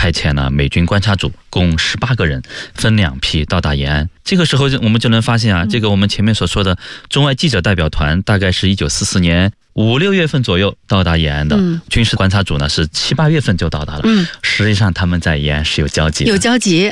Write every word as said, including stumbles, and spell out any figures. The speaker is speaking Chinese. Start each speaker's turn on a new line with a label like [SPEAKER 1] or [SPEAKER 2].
[SPEAKER 1] 派遣了美军观察组，共十八个人，分两批到达延安。这个时候我们就能发现啊，这个我们前面所说的中外记者代表团，大概是一九四四年五六月份左右到达延安的，
[SPEAKER 2] 嗯、
[SPEAKER 1] 军事观察组呢是七八月份就到达了。嗯，实际上他们在延安是有交集的，
[SPEAKER 2] 有交集。